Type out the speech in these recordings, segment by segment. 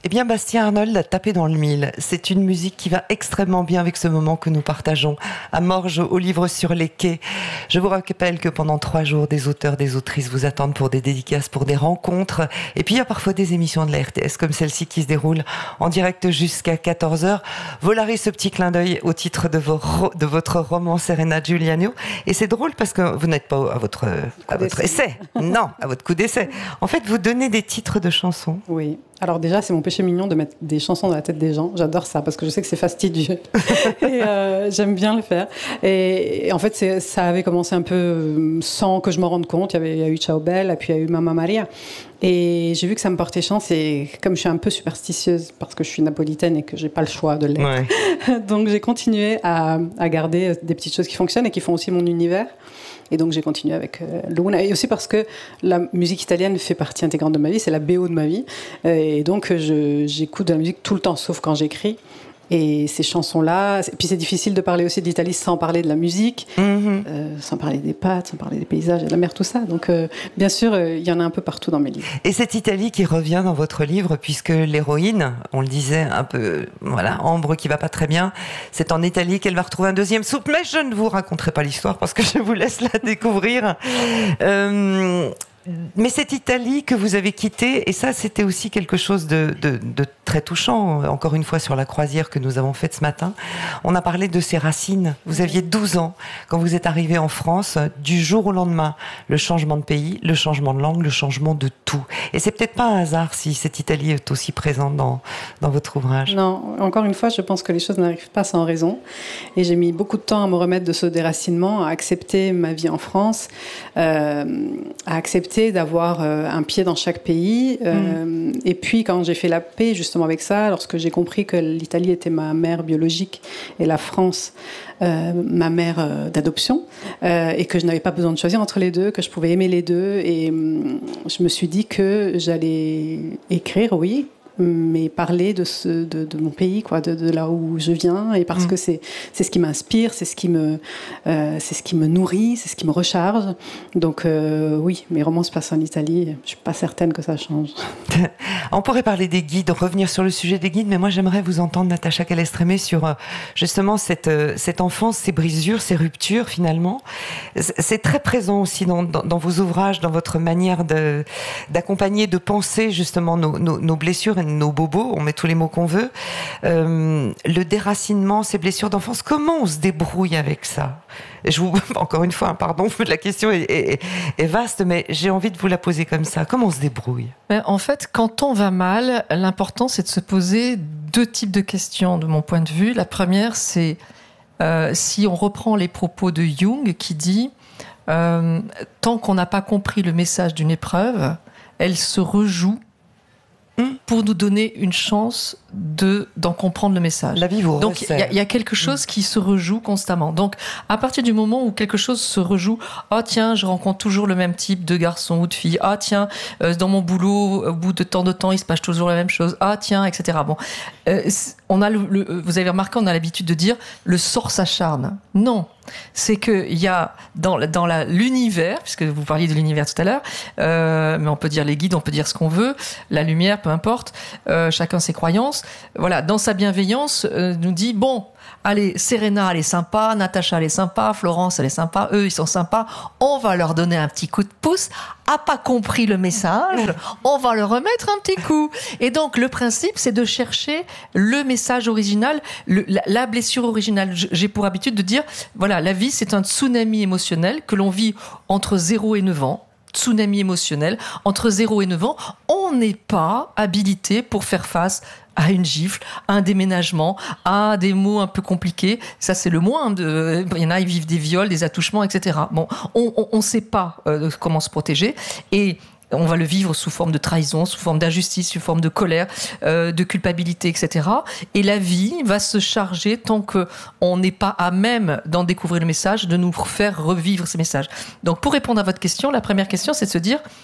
Eh bien, Bastien Arnold a tapé dans le mille. C'est une musique qui va extrêmement bien avec ce moment que nous partageons à Morges, au livre sur les quais. Je vous rappelle que pendant 3 jours, des auteurs, des autrices vous attendent pour des dédicaces, pour des rencontres. Et puis, il y a parfois des émissions de la RTS comme celle-ci qui se déroule en direct jusqu'à 14h. Volaris, ce petit clin d'œil au titre de votre roman Serena Giuliano. Et c'est drôle parce que vous n'êtes pas à votre essai. Non, à votre coup d'essai. En fait, vous donnez des titres de chansons. Oui. Alors déjà, c'est mon péché mignon de mettre des chansons dans la tête des gens. J'adore ça parce que je sais que c'est fastidieux. Et j'aime bien le faire. Et en fait, ça avait commencé un peu sans que je m'en rende compte. Il y a eu Ciao Bella, puis il y a eu Mamma Maria. Et j'ai vu que ça me portait chance. Et comme je suis un peu superstitieuse parce que je suis napolitaine et que j'ai pas le choix de l'être, ouais. Donc j'ai continué à garder des petites choses qui fonctionnent et qui font aussi mon univers. Et donc j'ai continué avec Luna, et aussi parce que la musique italienne fait partie intégrante de ma vie, c'est la BO de ma vie, et donc j'écoute de la musique tout le temps, sauf quand j'écris. Et ces chansons-là, et puis c'est difficile de parler aussi de l'Italie sans parler de la musique, sans parler des pâtes, sans parler des paysages et de la mer, tout ça. Donc bien sûr, il y en a un peu partout dans mes livres. Et cette Italie qui revient dans votre livre, puisque l'héroïne, on le disait un peu, voilà, Ambre qui va pas très bien, c'est en Italie qu'elle va retrouver un deuxième souffle, mais je ne vous raconterai pas l'histoire parce que je vous laisse la découvrir. Mais cette Italie que vous avez quittée, et ça c'était aussi quelque chose de très touchant, encore une fois sur la croisière que nous avons faite ce matin, on a parlé de ses racines. Vous aviez 12 ans quand vous êtes arrivé en France, du jour au lendemain, le changement de pays, le changement de langue, le changement de tout. Et c'est peut-être pas un hasard si cette Italie est aussi présente dans votre ouvrage. Non, encore une fois, je pense que les choses n'arrivent pas sans raison. Et j'ai mis beaucoup de temps à me remettre de ce déracinement, à accepter ma vie en France, à accepter d'avoir un pied dans chaque pays. Et puis, quand j'ai fait la paix, justement, avec ça, lorsque j'ai compris que l'Italie était ma mère biologique et la France ma mère d'adoption, et que je n'avais pas besoin de choisir entre les deux, que je pouvais aimer les deux, et je me suis dit que j'allais écrire, oui, mais parler de mon pays, quoi, de là où je viens, et parce que c'est ce qui m'inspire, c'est ce qui me nourrit, c'est ce qui me recharge. Donc oui, mes romans se passent en Italie. Je suis pas certaine que ça change. On pourrait parler des guides, revenir sur le sujet des guides, mais moi j'aimerais vous entendre, Natacha Calestrémé, sur justement cette enfance, ces brisures, ces ruptures finalement. C'est très présent aussi dans vos ouvrages, dans votre manière d'accompagner, de penser justement nos blessures et nos bobos, on met tous les mots qu'on veut. Le déracinement, ces blessures d'enfance, comment on se débrouille avec ça ? Encore une fois, pardon, la question est vaste, mais j'ai envie de vous la poser comme ça. Comment on se débrouille ? En fait, quand on va mal, l'important c'est de se poser 2 types de questions de mon point de vue. La première, c'est si on reprend les propos de Jung qui dit tant qu'on n'a pas compris le message d'une épreuve, elle se rejoue pour nous donner une chance d'en comprendre le message. La vie vous Donc il y a quelque chose qui se rejoue constamment. Donc à partir du moment où quelque chose se rejoue, ah tiens, je rencontre toujours le même type de garçon ou de fille. Ah tiens, dans mon boulot, au bout de tant de temps, il se passe toujours la même chose. Ah tiens, etc. Bon, on a vous avez remarqué, on a l'habitude de dire le sort s'acharne. Non. C'est que il y a dans l'univers, puisque vous parliez de l'univers tout à l'heure, mais on peut dire les guides, on peut dire ce qu'on veut, la lumière, peu importe, chacun ses croyances. Voilà, dans sa bienveillance, nous dit bon, allez, Serena, elle est sympa, Natacha, elle est sympa, Florence, elle est sympa, eux, ils sont sympas. On va leur donner un petit coup de pouce. A pas compris le message, on va leur remettre un petit coup. Et donc, le principe, c'est de chercher le message original, la blessure originale. J'ai pour habitude de dire, voilà, la vie, c'est un tsunami émotionnel que l'on vit entre 0 et 9 ans. Tsunami émotionnel. Entre 0 et 9 ans, on n'est pas habilité pour faire face à une gifle, à un déménagement, à des mots un peu compliqués. Ça, c'est le moins. Il y en a, ils vivent des viols, des attouchements, etc. Bon, on sait pas comment se protéger. Et on va le vivre sous forme de trahison, sous forme d'injustice, sous forme de colère, de culpabilité, etc. Et la vie va se charger, tant qu'on n'est pas à même d'en découvrir le message, de nous faire revivre ces messages. Donc, pour répondre à votre question, la première question, c'est de se dire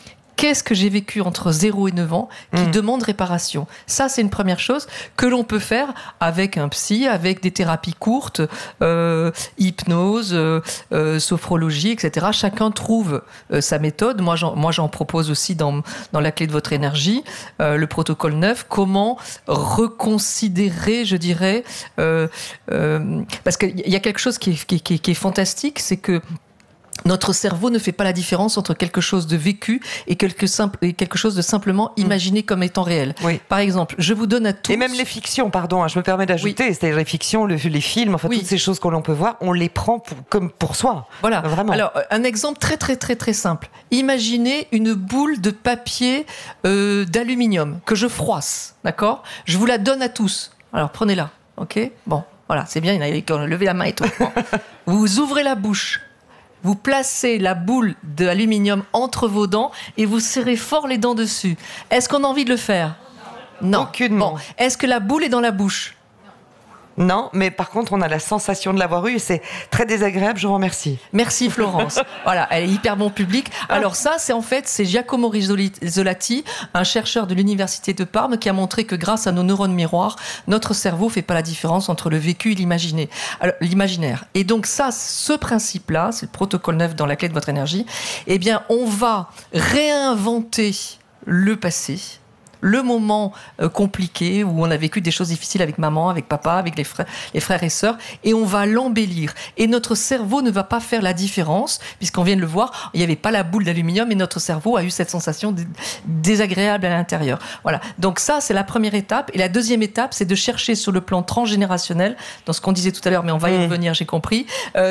qu'est-ce que j'ai vécu entre 0 et 9 ans qui demande réparation. Ça, c'est une première chose que l'on peut faire avec un psy, avec des thérapies courtes, hypnose, sophrologie, etc. Chacun trouve sa méthode. Moi, j'en propose aussi dans la clé de votre énergie, le protocole 9, comment reconsidérer, je dirais, parce qu'il y a quelque chose qui est fantastique, c'est que notre cerveau ne fait pas la différence entre quelque chose de vécu et quelque chose de simplement imaginé comme étant réel. Oui. Par exemple, je vous donne à tous... Et même les fictions, pardon, je me permets d'ajouter, c'est-à-dire les fictions, les films, enfin toutes ces choses que l'on peut voir, on les prend comme pour soi. Voilà. Vraiment. Alors, un exemple très très très très simple. Imaginez une boule de papier d'aluminium que je froisse, d'accord ? Je vous la donne à tous. Alors, prenez-la, ok ? Bon, voilà, c'est bien, il y en a qui ont levé la main et tout. Bon. Vous ouvrez la bouche. Vous placez la boule d'aluminium entre vos dents et vous serrez fort les dents dessus. Est-ce qu'on a envie de le faire ? Non. Aucunement. Bon. Est-ce que la boule est dans la bouche ? Non, mais par contre, on a la sensation de l'avoir eu et c'est très désagréable, je vous remercie. Merci Florence. Voilà, elle est hyper bon public. Alors ça, c'est Giacomo Rizzolatti, un chercheur de l'université de Parme, qui a montré que grâce à nos neurones miroirs, notre cerveau fait pas la différence entre le vécu et l'imaginaire. Et donc ça, ce principe-là, c'est le protocole 9 dans la clé de votre énergie, eh bien, on va réinventer le passé, le moment compliqué où on a vécu des choses difficiles avec maman, avec papa, avec les frères et sœurs, et on va l'embellir. Et notre cerveau ne va pas faire la différence, puisqu'on vient de le voir, il n'y avait pas la boule d'aluminium, et notre cerveau a eu cette sensation désagréable à l'intérieur. Voilà. Donc ça, c'est la première étape. Et la deuxième étape, c'est de chercher sur le plan transgénérationnel, dans ce qu'on disait tout à l'heure, mais on va y revenir, j'ai compris,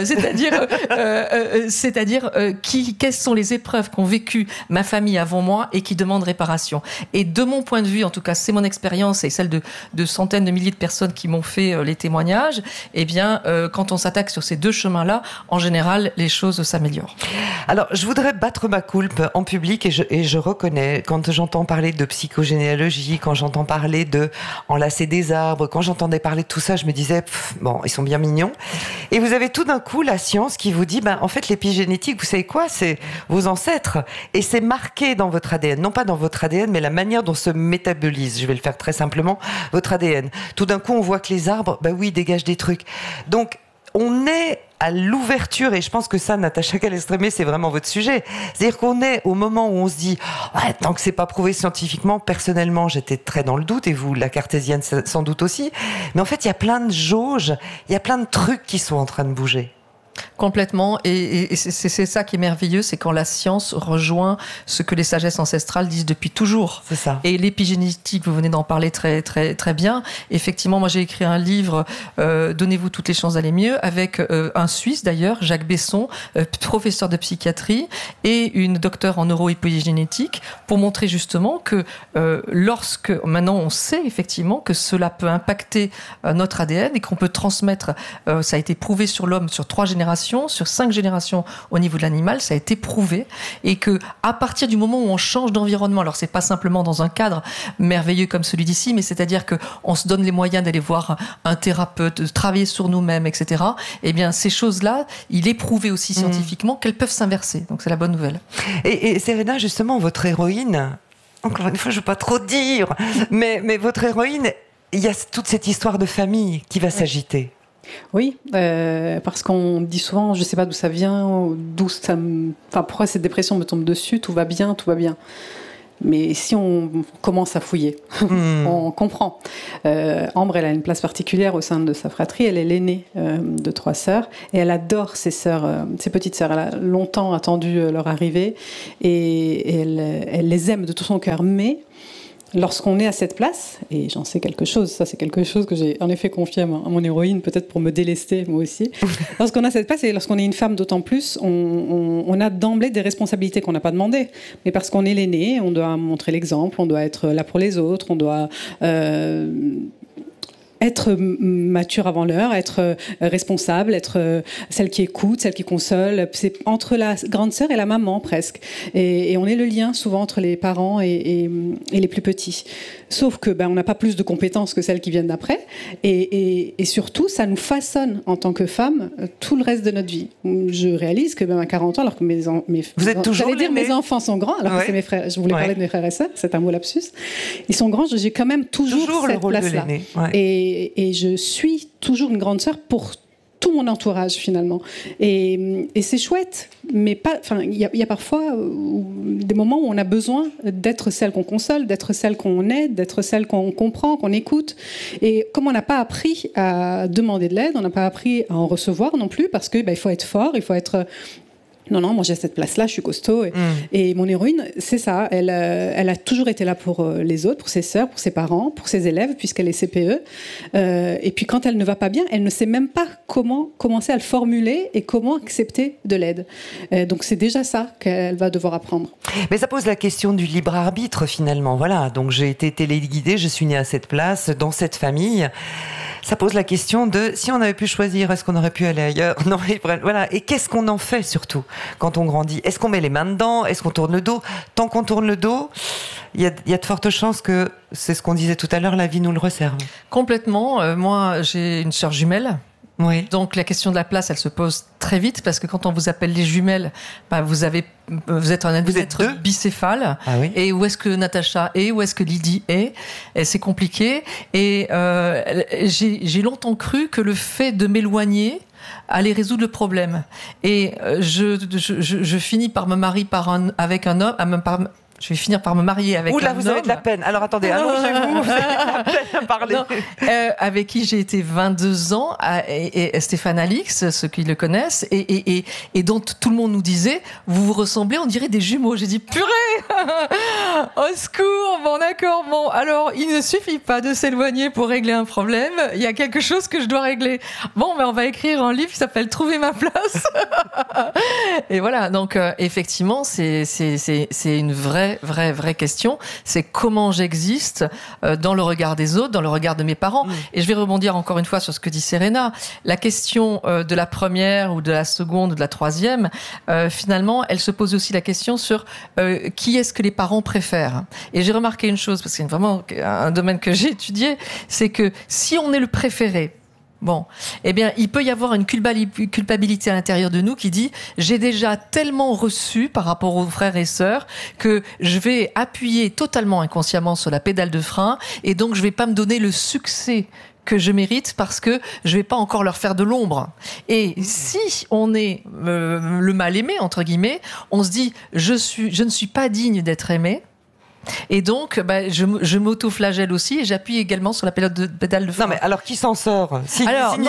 quelles sont les épreuves qu'ont vécues ma famille avant moi et qui demandent réparation. Et de mon point de vue, en tout cas, c'est mon expérience et celle de centaines de milliers de personnes qui m'ont fait les témoignages, eh bien, quand on s'attaque sur ces deux chemins-là, en général, les choses s'améliorent. Alors, je voudrais battre ma coulpe en public et je reconnais, quand j'entends parler de psychogénéalogie, quand j'entends parler de enlacer des arbres, quand j'entendais parler de tout ça, je me disais, bon, ils sont bien mignons. Et vous avez tout d'un coup la science qui vous dit, en fait, l'épigénétique, vous savez quoi ? C'est vos ancêtres. Et c'est marqué dans votre ADN. Non pas dans votre ADN, mais la manière dont se métabolise, je vais le faire très simplement, votre ADN. Tout d'un coup, on voit que les arbres, dégagent des trucs. Donc, on est à l'ouverture, et je pense que ça, Natacha Calestrémé, c'est vraiment votre sujet. C'est-à-dire qu'on est au moment où on se dit, tant que c'est pas prouvé scientifiquement, personnellement, j'étais très dans le doute, et vous, la cartésienne, sans doute aussi. Mais en fait, il y a plein de jauges, il y a plein de trucs qui sont en train de bouger. Complètement, et c'est ça qui est merveilleux, c'est quand la science rejoint ce que les sagesses ancestrales disent depuis toujours. C'est ça. Et l'épigénétique, vous venez d'en parler très très très bien. Effectivement, moi j'ai écrit un livre, Donnez-vous toutes les chances d'aller mieux, avec un Suisse d'ailleurs, Jacques Besson, professeur de psychiatrie, et une docteure en neuroépigénétique, pour montrer justement que lorsque maintenant on sait effectivement que cela peut impacter notre ADN et qu'on peut transmettre, ça a été prouvé sur l'homme sur 3 générations, sur 5 générations au niveau de l'animal, ça a été prouvé, et que à partir du moment où on change d'environnement, alors c'est pas simplement dans un cadre merveilleux comme celui d'ici, mais c'est-à-dire que on se donne les moyens d'aller voir un thérapeute, de travailler sur nous-mêmes, etc. Eh bien, ces choses-là, il est prouvé aussi scientifiquement qu'elles peuvent s'inverser. Donc c'est la bonne nouvelle. Et Serena, justement, votre héroïne, encore une fois, je veux pas trop dire, mais votre héroïne, il y a toute cette histoire de famille qui va s'agiter. Oui, parce qu'on dit souvent, je ne sais pas d'où ça vient, pourquoi cette dépression me tombe dessus, tout va bien. Mais si on commence à fouiller, on comprend. Ambre, elle a une place particulière au sein de sa fratrie. Elle est l'aînée de 3 sœurs et elle adore ses petites sœurs. Elle a longtemps attendu leur arrivée et elle les aime de tout son cœur. Mais lorsqu'on est à cette place, et j'en sais quelque chose, ça c'est quelque chose que j'ai en effet confié à mon héroïne, peut-être pour me délester moi aussi, lorsqu'on a cette place et lorsqu'on est une femme d'autant plus, on a d'emblée des responsabilités qu'on n'a pas demandées, mais parce qu'on est l'aîné, on doit montrer l'exemple, on doit être là pour les autres, on doit être mature avant l'heure, être responsable, être celle qui écoute, celle qui console. C'est entre la grande sœur et la maman presque. Et on est le lien souvent entre les parents et les plus petits. Sauf que on n'a pas plus de compétences que celles qui viennent d'après. Et surtout, ça nous façonne en tant que femme tout le reste de notre vie. Je réalise que même à 40 ans, alors que mes enfants sont grands, alors que c'est mes frères. Je voulais parler de mes frères et sœurs, c'est un mot lapsus. Ils sont grands, j'ai quand même toujours cette place-là. Et je suis toujours une grande sœur pour tout mon entourage finalement. Et c'est chouette, mais pas. Enfin, il y a parfois des moments où on a besoin d'être celle qu'on console, d'être celle qu'on aide, d'être celle qu'on comprend, qu'on écoute. Et comme on n'a pas appris à demander de l'aide, on n'a pas appris à en recevoir non plus, parce que il faut être fort, il faut être. Non, moi j'ai cette place-là, je suis costaud. Et mon héroïne, c'est ça. Elle a toujours été là pour les autres, pour ses sœurs, pour ses parents, pour ses élèves, puisqu'elle est CPE. Et puis quand elle ne va pas bien, elle ne sait même pas comment commencer à le formuler et comment accepter de l'aide. Donc c'est déjà ça qu'elle va devoir apprendre. Mais ça pose la question du libre arbitre finalement. Voilà, donc j'ai été téléguidée, je suis née à cette place, dans cette famille. Ça pose la question de si on avait pu choisir, est-ce qu'on aurait pu aller ailleurs ? Non, voilà. Et qu'est-ce qu'on en fait surtout quand on grandit ? Est-ce qu'on met les mains dedans ? Est-ce qu'on tourne le dos ? Tant qu'on tourne le dos, il y a de fortes chances que, c'est ce qu'on disait tout à l'heure, la vie nous le resserve. Complètement. Moi, j'ai une sœur jumelle. Oui. Donc la question de la place, elle se pose très vite, parce que quand on vous appelle les jumelles, vous êtes un être bicéphale. Ah oui. Et où est-ce que Natacha est, où est-ce que Lydie est, et c'est compliqué. Et j'ai longtemps cru que le fait de m'éloigner allait résoudre le problème. Et je finis par me marier avec un homme. Je vais finir par me marier avec un homme. Oula, vous avez de la peine. Alors attendez, allongez-vous, vous avez de la peine à parler. Non, avec qui j'ai été 22 ans, et Stéphane Alix, ceux qui le connaissent, et dont tout le monde nous disait, vous vous ressemblez, on dirait des jumeaux. J'ai dit, purée, au secours, bon d'accord, bon. Alors, il ne suffit pas de s'éloigner pour régler un problème, il y a quelque chose que je dois régler. Bon, on va écrire un livre qui s'appelle Trouver ma place. Et voilà, donc effectivement, c'est une vraie question, c'est comment j'existe dans le regard des autres, dans le regard de mes parents. Et je vais rebondir encore une fois sur ce que dit Serena. La question de la première ou de la seconde ou de la troisième, finalement, elle se pose aussi la question sur qui est-ce que les parents préfèrent. Et j'ai remarqué une chose, parce que c'est vraiment un domaine que j'ai étudié, c'est que si on est le préféré, bon, eh bien, il peut y avoir une culpabilité à l'intérieur de nous qui dit « J'ai déjà tellement reçu par rapport aux frères et sœurs que je vais appuyer totalement inconsciemment sur la pédale de frein et donc je vais pas me donner le succès que je mérite parce que je vais pas encore leur faire de l'ombre. » Et si on est le mal aimé, entre guillemets, on se dit « Je ne suis pas digne d'être aimé ». Et donc, je m'auto-flagelle aussi et j'appuie également sur la pédale de frein. Non, mais alors qui s'en sort ? Ni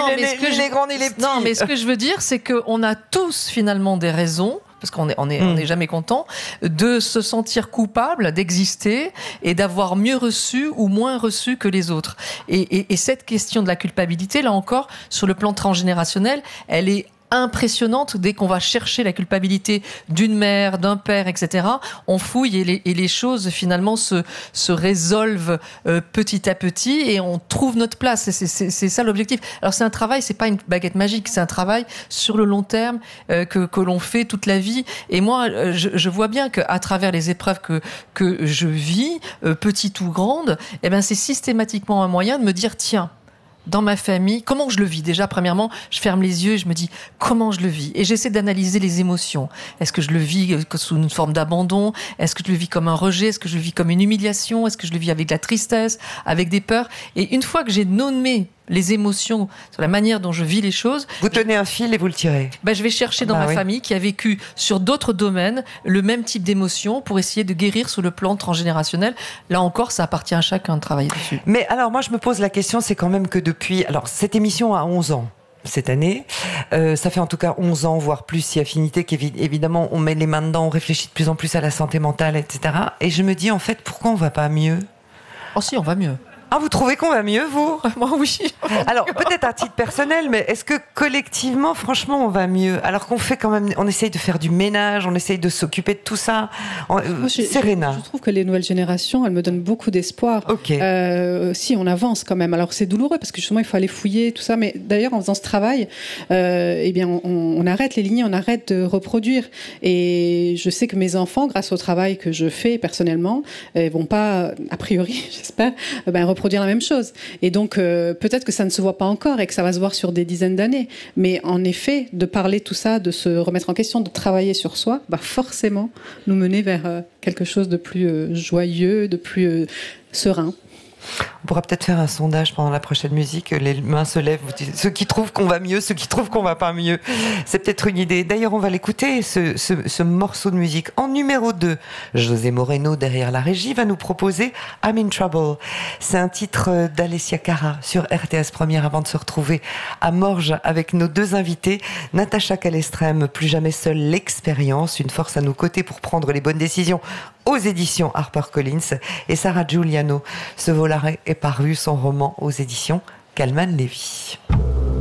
les grands ni les petits. Non, mais ce que je veux dire, c'est qu'on a tous finalement des raisons, parce qu'on est jamais content, de se sentir coupable d'exister et d'avoir mieux reçu ou moins reçu que les autres. Et cette question de la culpabilité, là encore, sur le plan transgénérationnel, elle est impressionnante. Dès qu'on va chercher la culpabilité d'une mère, d'un père, etc., on fouille et les choses finalement se résolvent petit à petit et on trouve notre place. C'est ça l'objectif. Alors c'est un travail, c'est pas une baguette magique, c'est un travail sur le long terme que l'on fait toute la vie. Et moi, je vois bien qu'à travers les épreuves que je vis, petites ou grandes, eh ben c'est systématiquement un moyen de me dire tiens, dans ma famille, comment je le vis ? Déjà, premièrement, je ferme les yeux et je me dis comment je le vis. Et j'essaie d'analyser les émotions. Est-ce que je le vis sous une forme d'abandon ? Est-ce que je le vis comme un rejet ? Est-ce que je le vis comme une humiliation ? Est-ce que je le vis avec de la tristesse, avec des peurs ? Et une fois que j'ai nommé les émotions, sur la manière dont je vis les choses... Vous tenez un fil et vous le tirez. Je vais chercher dans ma famille qui a vécu sur d'autres domaines le même type d'émotions pour essayer de guérir sur le plan transgénérationnel. Là encore, ça appartient à chacun de travailler dessus. Mais alors, moi, je me pose la question, c'est quand même que depuis... Alors, cette émission a 11 ans. Cette année, ça fait en tout cas 11 ans, voire plus, si affinité, qu'évidemment, on met les mains dedans, on réfléchit de plus en plus à la santé mentale, etc. Et je me dis, en fait, pourquoi on va pas mieux ? Oh si, on va mieux. Ah, vous trouvez qu'on va mieux, vous? Moi, oui. Alors, peut-être à titre personnel, mais est-ce que collectivement, franchement, on va mieux? Alors qu'on fait quand même, on essaye de faire du ménage, on essaye de s'occuper de tout ça. Serena. Je trouve que les nouvelles générations, elles me donnent beaucoup d'espoir. Ok. Si, on avance quand même. Alors, c'est douloureux parce que justement, il faut aller fouiller, tout ça. Mais d'ailleurs, en faisant ce travail, eh bien, on arrête les lignées, on arrête de reproduire. Et je sais que mes enfants, grâce au travail que je fais personnellement, vont pas, a priori, j'espère, reproduire la même chose. Et donc, peut-être que ça ne se voit pas encore et que ça va se voir sur des dizaines d'années. Mais en effet, de parler tout ça, de se remettre en question, de travailler sur soi, forcément nous mener vers quelque chose de plus joyeux, de plus serein. On pourra peut-être faire un sondage pendant la prochaine musique. Les mains se lèvent. Ceux qui trouvent qu'on va mieux, ceux qui trouvent qu'on va pas mieux. C'est peut-être une idée. D'ailleurs, on va l'écouter, ce morceau de musique. En numéro 2, José Moreno, derrière la régie, va nous proposer I'm in Trouble. C'est un titre d'Alessia Cara sur RTS Première avant de se retrouver à Morges avec nos deux invités. Natacha Calestrem, Plus jamais seule, l'expérience, une force à nos côtés pour prendre les bonnes décisions aux éditions HarperCollins, et Sarah Giuliano. Ce Volare est paru, son roman aux éditions Calman Lévy.